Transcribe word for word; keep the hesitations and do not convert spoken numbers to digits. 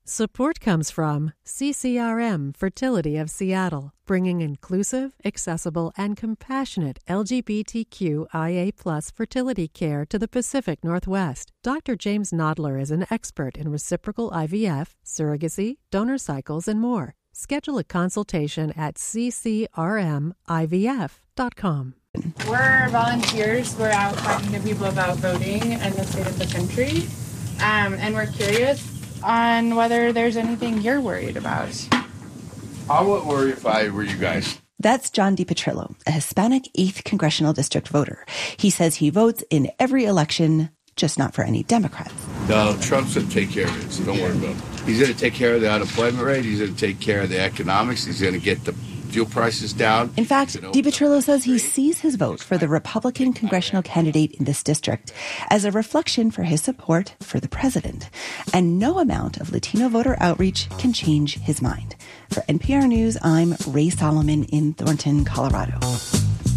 Support comes from C C R M Fertility of Seattle, bringing inclusive, accessible, and compassionate L G B T Q I A plus fertility care to the Pacific Northwest. Doctor James Nodler is an expert in reciprocal I V F, surrogacy, donor cycles, and more. Schedule a consultation at c c r m i v f dot com. We're volunteers. We're out talking to people about voting and the state of the country, um, and we're curious on whether there's anything you're worried about. I wouldn't worry if I were you guys. That's John DiPetrillo, a Hispanic eighth Congressional District voter. He says he votes in every election, just not for any Democrats. No, Trump's going to take care of it, so don't worry about it. He's going to take care of the unemployment rate. He's going to take care of the economics. He's going to get the fuel prices down. In fact, DiPetrillo says he sees his vote for the Republican congressional candidate in this district as a reflection for his support for the president. And no amount of Latino voter outreach can change his mind. For N P R News, I'm Ray Solomon in Thornton, Colorado.